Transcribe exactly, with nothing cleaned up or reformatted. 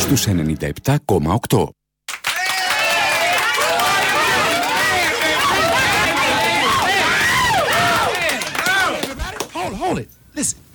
στους ενενήντα επτά κόμμα οκτώ. Hold it, hold it. Listen,